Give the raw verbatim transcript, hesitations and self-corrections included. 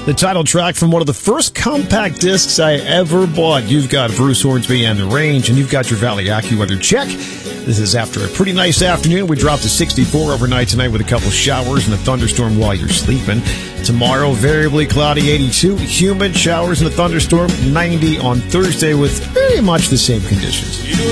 The title track from one of the first compact discs I ever bought. You've got Bruce Hornsby and The Range, and you've got your Valley AccuWeather check. This is after a pretty nice afternoon. We dropped to sixty-four overnight tonight with a couple showers and a thunderstorm while you're sleeping. Tomorrow, variably cloudy, eighty-two. Humid showers and a thunderstorm, ninety on Thursday with pretty much the same conditions.